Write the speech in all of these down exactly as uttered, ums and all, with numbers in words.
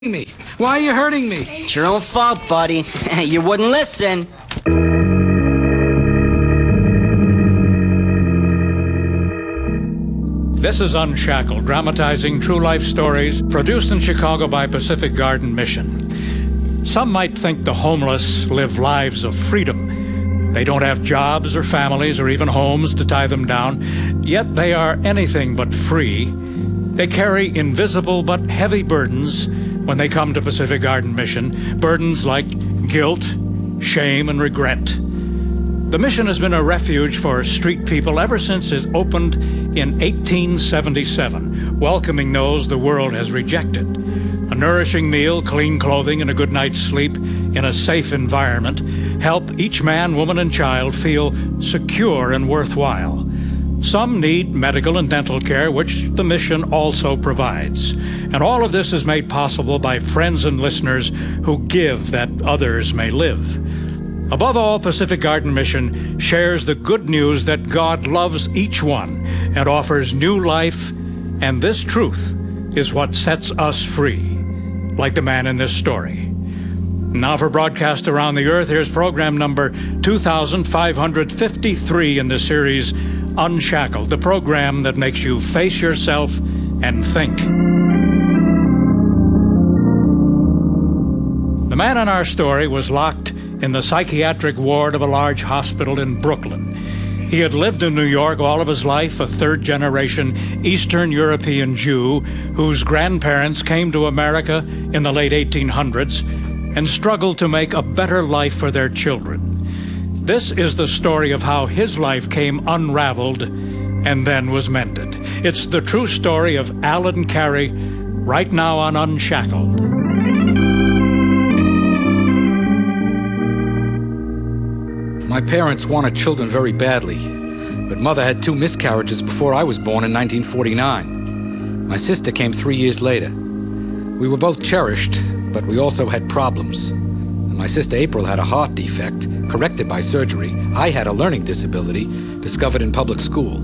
me? Why are you hurting me? It's your own fault, buddy. You wouldn't listen. This is Unshackled, dramatizing true life stories, produced in Chicago by Pacific Garden Mission. Some might think the homeless live lives of freedom. They don't have jobs or families or even homes to tie them down, yet they are anything but free. They carry invisible but heavy burdens when they come to Pacific Garden Mission, burdens like guilt, shame, and regret. The mission has been a refuge for street people ever since it opened in eighteen seventy-seven, welcoming those the world has rejected. A nourishing meal, clean clothing, and a good night's sleep in a safe environment help each man, woman, and child feel secure and worthwhile. Some need medical and dental care, which the mission also provides. And all of this is made possible by friends and listeners who give that others may live. Above all, Pacific Garden Mission shares the good news that God loves each one and offers new life, and this truth is what sets us free, like the man in this story. Now for broadcast around the earth, here's program number two thousand five hundred fifty-three in the series Unshackled, the program that makes you face yourself and think. The man in our story was locked in the psychiatric ward of a large hospital in Brooklyn. He had lived in New York all of his life, a third-generation Eastern European Jew whose grandparents came to America in the late eighteen hundreds and struggled to make a better life for their children. This is the story of how his life came unraveled and then was mended. It's the true story of Alan Carey, right now on Unshackled. My parents wanted children very badly, but Mother had two miscarriages before I was born in nineteen forty-nine. My sister came three years later. We were both cherished, but we also had problems. My sister April had a heart defect, corrected by surgery. I had a learning disability, discovered in public school.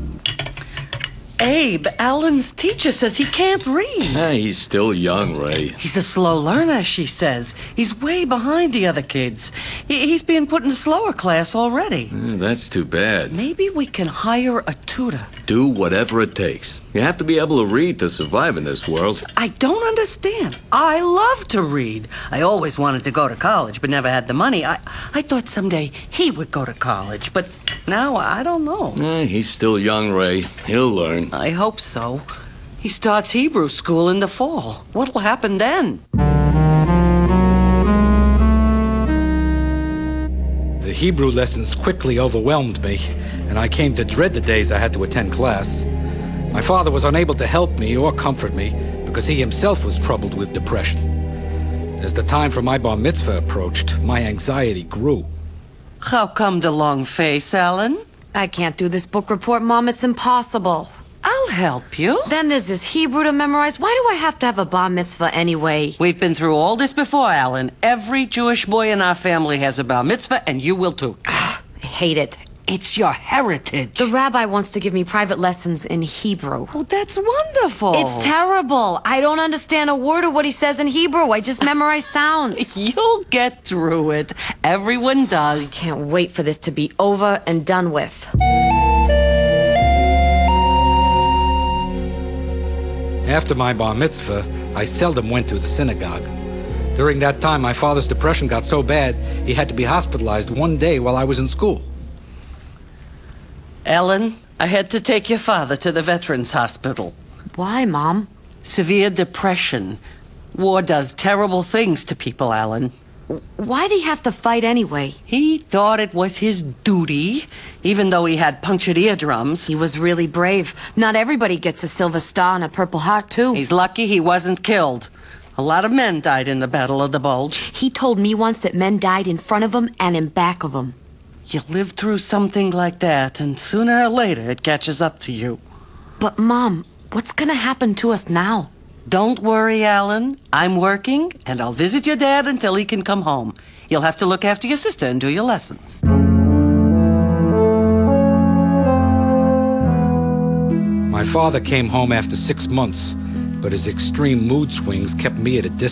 Abe, Alan's teacher says he can't read. Hey, he's still young, Ray. He's a slow learner, she says. He's way behind the other kids. He, he's being put in a slower class already. Mm, that's too bad. Maybe we can hire a tutor. Do whatever it takes. You have to be able to read to survive in this world. I don't understand. I love to read. I always wanted to go to college, but never had the money. I, I thought someday he would go to college, but now I don't know. Eh, he's still young, Ray. He'll learn. I hope so. He starts Hebrew school in the fall. What'll happen then? The Hebrew lessons quickly overwhelmed me, and I came to dread the days I had to attend class. My father was unable to help me or comfort me because he himself was troubled with depression. As the time for my bar mitzvah approached, my anxiety grew. How come the long face, Alan? I can't do this book report, Mom. It's impossible. I'll help you. Then there's this Hebrew to memorize. Why do I have to have a bar mitzvah anyway? We've been through all this before, Alan. Every Jewish boy in our family has a bar mitzvah, and you will too. I hate it. It's your heritage. The rabbi wants to give me private lessons in Hebrew. Oh, that's wonderful. It's terrible. I don't understand a word of what he says in Hebrew. I just memorize sounds. You'll get through it. Everyone does. I can't wait for this to be over and done with. After my bar mitzvah, I seldom went to the synagogue. During that time, my father's depression got so bad, he had to be hospitalized one day while I was in school. Ellen, I had to take your father to the Veterans Hospital. Why, Mom? Severe depression. War does terrible things to people, Alan. Why'd he have to fight anyway? He thought it was his duty, even though he had punctured eardrums. He was really brave. Not everybody gets a Silver Star and a Purple Heart, too. He's lucky he wasn't killed. A lot of men died in the Battle of the Bulge. He told me once that men died in front of him and in back of him. You live through something like that, and sooner or later it catches up to you. But, Mom, what's gonna happen to us now? Don't worry, Alan. I'm working, and I'll visit your dad until he can come home. You'll have to look after your sister and do your lessons. My father came home after six months, but his extreme mood swings kept me at a distance.